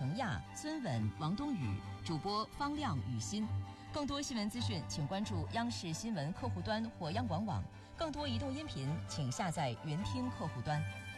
程亚、孙稳、王冬雨，主播方亮、雨欣。更多新闻资讯，请关注央视新闻客户端或央广网。更多移动音频，请下载云听客户端。